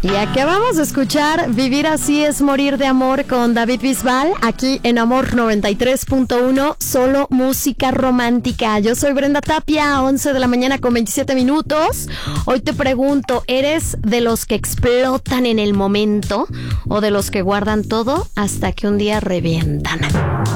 Y acabamos de escuchar Vivir así es morir de amor con David Bisbal, aquí en Amor 93.1, solo música romántica. Yo soy Brenda Tapia, 11 de la mañana con 27 minutos. Hoy te pregunto, ¿eres de los que explotan en el momento o de los que guardan todo hasta que un día revientan?